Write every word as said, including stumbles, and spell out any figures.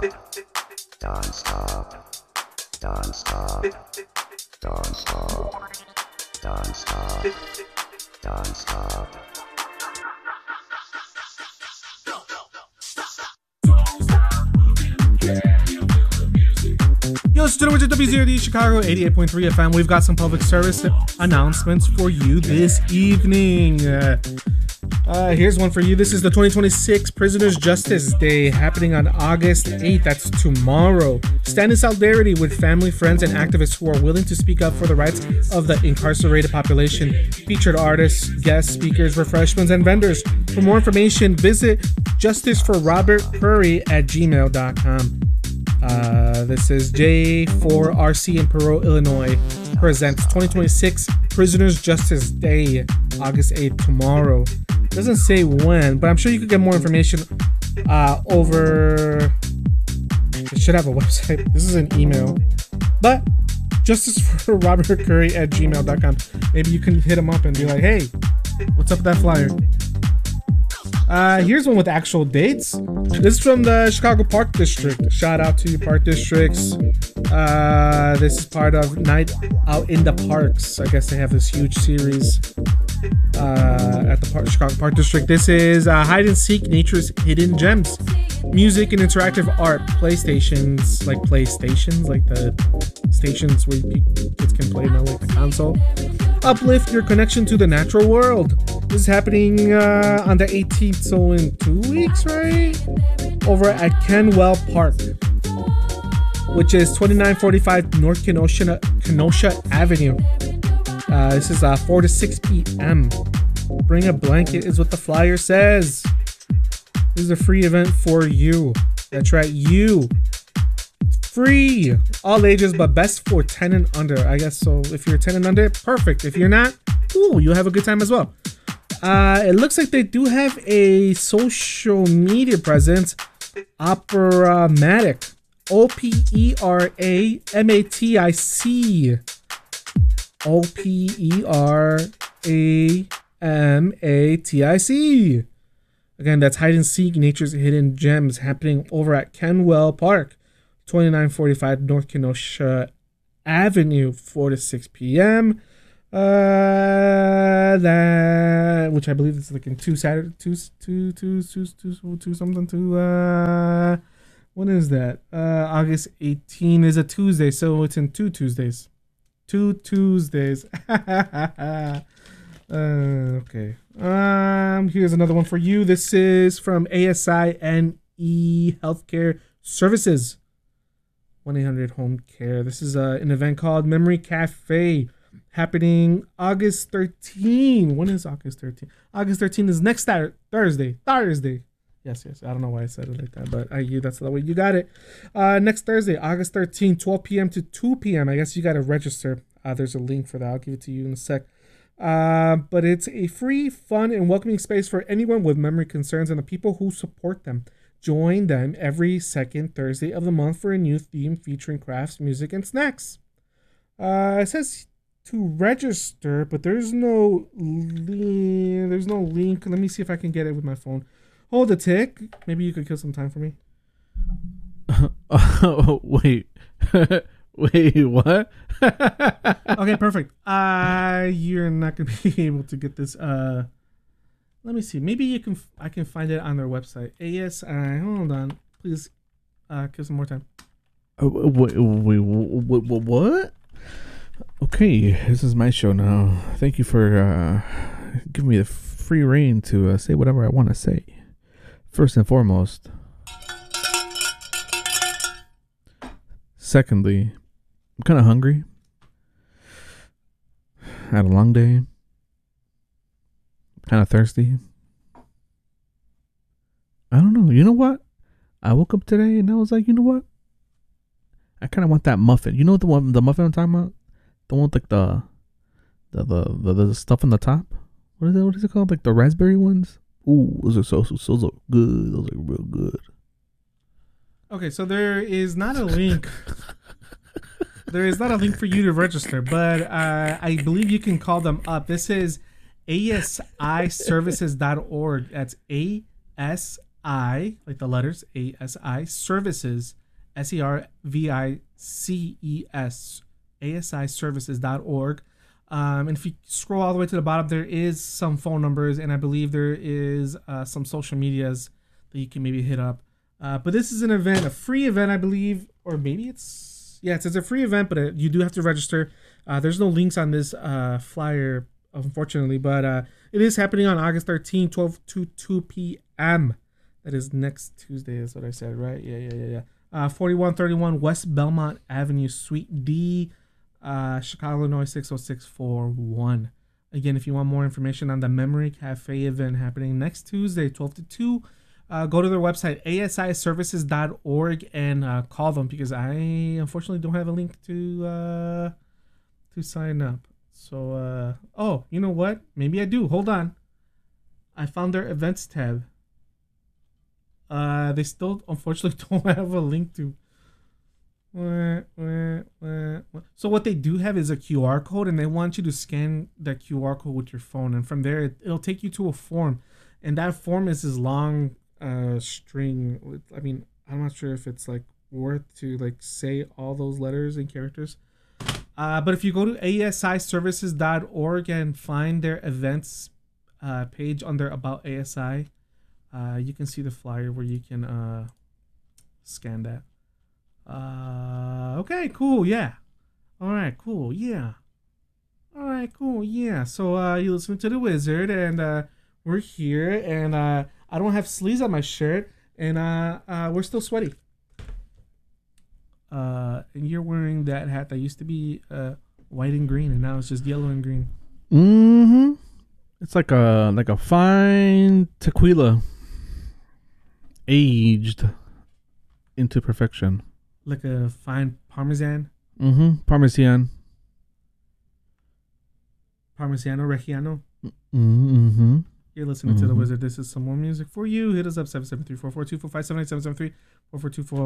Don't stop. Don't stop. Don't stop. Don't stop. Don't stop. Yo, student with W zero D Chicago eighty-eight point three F M. We've got some public service announcements for you this evening. Uh, uh, here's one for you. This is the twenty twenty-six Prisoners Justice Day happening on August eighth. That's tomorrow. Stand in solidarity with family, friends, and activists who are willing to speak up for the rights of the incarcerated population. Featured artists, guest speakers, refreshments, and vendors. For more information, visit justice for robert curry at gmail dot com. Uh, this is J four R C in Perot, Illinois, presents twenty twenty-six Prisoners Justice Day, August eighth, tomorrow. Doesn't say when, but I'm sure you could get more information uh, over... It should have a website. This is an email. But justice for robert curry at gmail dot com. Maybe you can hit him up and be like, hey, what's up with that flyer? Uh, here's one with actual dates. This is from the Chicago Park District. Shout out to your park districts. Uh, this is part of Night Out in the Parks. I guess they have this huge series uh, at the park, Chicago Park District. This is uh, Hide and Seek, Nature's Hidden Gems. Music and interactive art. Playstations, like playstations, like the stations where you, kids can play, not like the console. Uplift your connection to the natural world. This is happening uh, on the eighteenth, so in two weeks, right? Over at Kenwell Park, which is twenty-nine forty-five North Kenosha, Kenosha Avenue. Uh, this is uh, four to six p.m. Bring a blanket is what the flyer says. This is a free event for you. That's right, you. Free. All ages, but best for ten and under. I guess so. If you're ten and under, perfect. If you're not, cool. You'll have a good time as well. Uh, it looks like they do have a social media presence. Operamatic. O P E R A M A T I C. O P E R A M A T I C. Again, that's Hide and Seek, Nature's Hidden Gems, happening over at Kenwell Park, twenty-nine forty-five North Kenosha Avenue, four to six p.m. Uh, that, which I believe is like in two Saturday, two, two, two, two, two, two, something, two, uh, when is that? Uh, August eighteenth is a Tuesday, so it's in two Tuesdays. Two Tuesdays. uh, okay. Um, here's another one for you. This is from A S I N E Healthcare Services. one eight hundred Home Care. This is uh, an event called Memory Cafe, happening August thirteenth. When is August thirteenth? August thirteenth is next th- Thursday. Thursday. Yes, yes. I don't know why I said it like that, but I you that's the way you got it. Uh, next Thursday, August thirteenth, twelve p.m. to two p.m. I guess you got to register. Uh, there's a link for that. I'll give it to you in a sec. Uh, but it's a free, fun, and welcoming space for anyone with memory concerns and the people who support them. Join them every second Thursday of the month for a new theme featuring crafts, music, and snacks. Uh, it says to register, but there's no li- there's no link. Let me see if I can get it with my phone. Hold a tick. Maybe you could kill some time for me. Oh, wait. Wait, what? Okay, perfect. Uh, you're not going to be able to get this. Uh, let me see. Maybe you can. I can find it on their website. A S I. Hold on. Please uh, kill some more time. Uh, wait, wait, wait, wait, what? Okay, this is my show now. Thank you for uh, giving me the free reign to uh, say whatever I want to say. First and foremost. Secondly, I'm kind of hungry. I had a long day. Kind of thirsty. I don't know. You know what? I woke up today and I was like, you know what? I kind of want that muffin. You know the one, the muffin I'm talking about? The one with like the, the, the, the, the stuff on the top? What is it? What is it called? Like the raspberry ones? Ooh, those are so, so, so, so good. Those are real good. Okay, so there is not a link. There is not a link for you to register, but uh, I believe you can call them up. This is A S I services dot org. That's A S I, like the letters, A S I, services, S E R V I C E S, A S I services dot org. Um, and if you scroll all the way to the bottom, there is some phone numbers, and I believe there is uh, some social medias that you can maybe hit up. Uh, but this is an event, a free event, I believe, or maybe it's, yeah, it's, it's a free event, but it, you do have to register. Uh, there's no links on this uh, flyer, unfortunately, but uh, it is happening on August thirteenth, twelve to two p.m. That is next Tuesday, is what I said, right? Yeah, yeah, yeah, yeah. Uh, forty-one thirty-one West Belmont Avenue, Suite D, uh, Chicago, Illinois, six oh six four one. Again, if you want more information on the Memory Cafe event happening next Tuesday, twelve to two, uh, go to their website, A S I services dot org, and uh, call them, because I unfortunately don't have a link to uh, to sign up. So, uh, oh, you know what? Maybe I do. Hold on. I found their events tab. Uh, they still unfortunately don't have a link to. So what they do have is a Q R code, and they want you to scan that Q R code with your phone, and from there it, it'll take you to a form, and that form is this long uh string with, I mean, I'm not sure if it's like worth to like say all those letters and characters. Uh, but if you go to A S I services dot org and find their events uh, page under About A S I, uh, you can see the flyer where you can uh, scan that. Uh, okay, cool, yeah. All right, cool, yeah. All right, cool, yeah. So uh, you listen to The Wizard, and uh, we're here, and uh, I don't have sleeves on my shirt, and uh, uh, we're still sweaty. Uh, and you're wearing that hat that used to be uh, white and green, and now it's just yellow and green. Mm-hmm. It's like a like a fine tequila, aged into perfection. Like a fine Parmesan. Mm-hmm. Parmesan. Parmigiano Reggiano. Mm-hmm. You're listening mm-hmm. to The Wizard. This is some more music for you. Hit us up, seven seven three, four four two, four five seven eight, seven seven three, four four two, four